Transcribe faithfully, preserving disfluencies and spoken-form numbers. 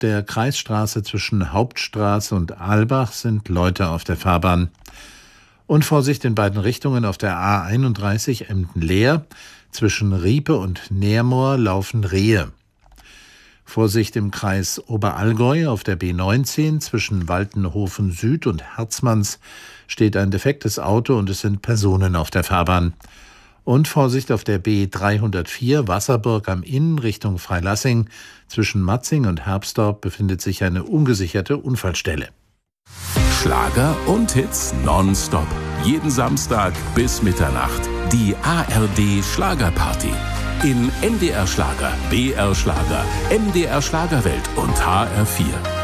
der Kreisstraße zwischen Hauptstraße und Aalbach sind Leute auf der Fahrbahn. Und Vorsicht in beiden Richtungen auf der A einunddreißig Emden-Leer. Zwischen Riepe und Neermoor laufen Rehe. Vorsicht im Kreis Oberallgäu auf der B neunzehn. Zwischen Waltenhofen Süd und Herzmanns steht ein defektes Auto und es sind Personen auf der Fahrbahn. Und Vorsicht auf der B dreihundertvier Wasserburg am Inn Richtung Freilassing. Zwischen Matzing und Herbstorp befindet sich eine ungesicherte Unfallstelle. Schlager und Hits nonstop. Jeden Samstag bis Mitternacht. Die A R D Schlagerparty. In N D R Schlager, B R Schlager, M D R Schlagerwelt und H R vier.